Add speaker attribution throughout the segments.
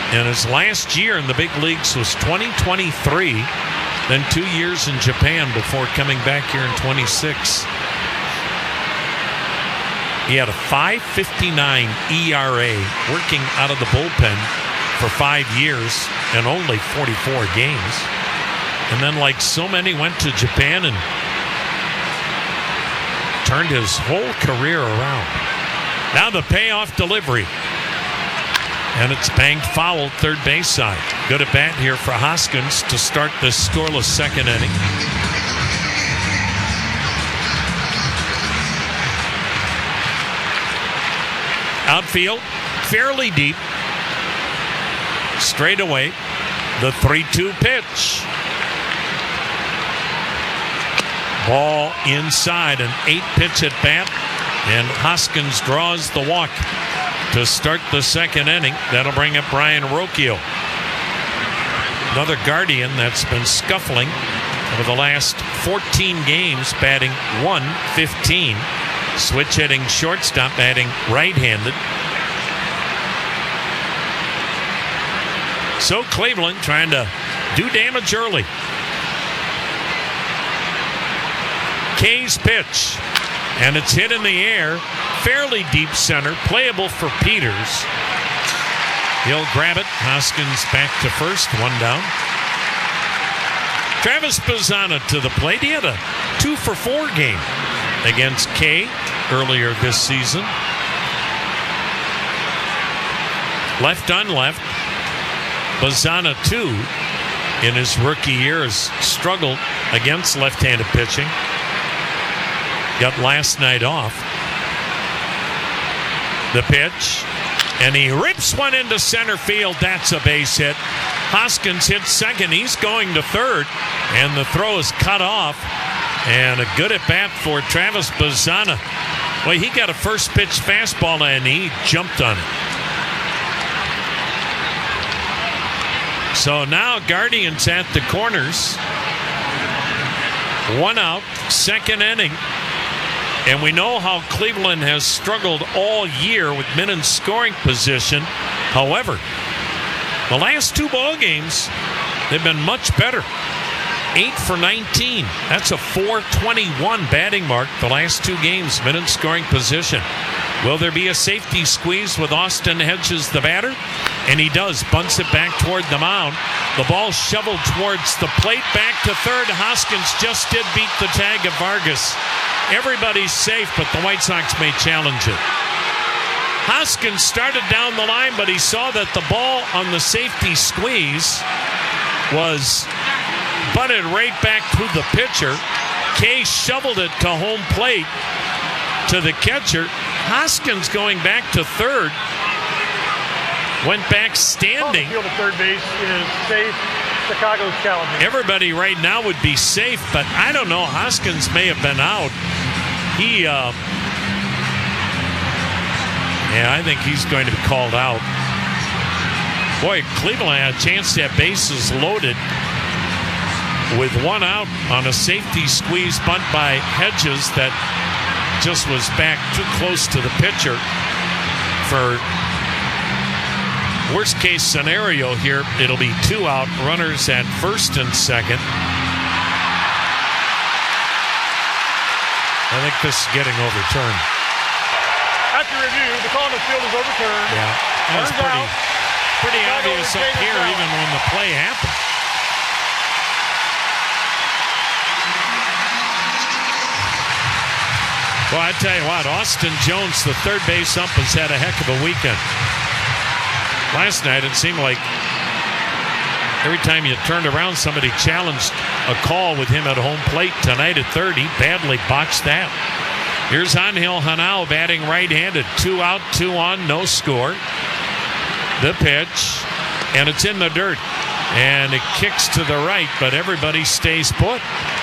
Speaker 1: And his last year in the big leagues was 2023, then 2 years in Japan before coming back here in 26. He had a 5.59 ERA working out of the bullpen for 5 years and only 44 games. And then, like so many, went to Japan and turned his whole career around. Now the payoff delivery. And it's banged foul third base side. Good at bat here for Hoskins to start this scoreless second inning. Outfield, fairly deep. Straight away, the 3-2 pitch. Ball inside, an 8-pitch at bat, and Hoskins draws the walk to start the second inning. That'll bring up Brian Rocchio. Another Guardian that's been scuffling over the last 14 games, batting .115. Switch hitting shortstop, batting right-handed. So Cleveland trying to do damage early. K's pitch, and it's hit in the air. Fairly deep center, playable for Peters. He'll grab it. Hoskins back to first, one down. Travis Bazzana to the plate. He had a 2-for-4 game against K earlier this season. Left on left. Bazzana, too, in his rookie year, has struggled against left-handed pitching. Got last night off. The pitch, and he rips one into center field. That's a base hit. Hoskins hits second. He's going to third, and the throw is cut off. And a good at bat for Travis Bazzana. Well, he got a first pitch fastball, and he jumped on it. So now Guardians at the corners. One out, second inning. And we know how Cleveland has struggled all year with men in scoring position. However, the last 2 ball games, they've been much better. 8 for 19. That's a .421 batting mark the last 2 games, men in scoring position. Will there be a safety squeeze with Austin Hedges, the batter? And he does. Bunts it back toward the mound. The ball shoveled towards the plate. Back to third. Hoskins just did beat the tag of Vargas. Everybody's safe, but the White Sox may challenge it. Hoskins started down the line, but he saw that the ball on the safety squeeze was butted right back to the pitcher. Kay shoveled it to home plate to the catcher. Hoskins going back to third. Went back standing.
Speaker 2: The field of third base is safe. Chicago's challenging.
Speaker 1: Everybody right now would be safe, but I don't know. Hoskins may have been out. I think he's going to be called out. Boy, Cleveland had a chance to have bases loaded with one out on a safety squeeze bunt by Hedges that just was back too close to the pitcher for worst case scenario here. It'll be 2 out, runners at first and second. I think this is getting overturned.
Speaker 2: After review, the call on the field is overturned.
Speaker 1: Yeah, that's pretty obvious up here even when the play happened. Well, I tell you what, Austin Jones, the third base ump, has had a heck of a weekend. Last night, it seemed like every time you turned around, somebody challenged a call with him at home plate. Tonight at third, he badly botched that. Here's Angel Hanao batting right-handed. 2 out, 2 on, no score. The pitch, and it's in the dirt. And it kicks to the right, but everybody stays put.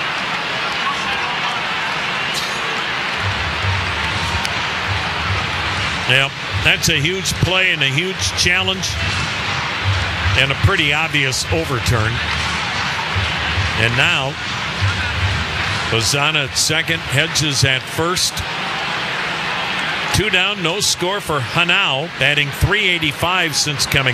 Speaker 1: Yep, that's a huge play and a huge challenge and a pretty obvious overturn. And now, Bazzana at second, Hedges at first. 2 down, no score for Hanao, batting .385 since coming